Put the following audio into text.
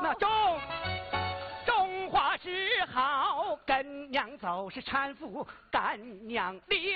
那中华只好跟娘走，是搀扶干娘离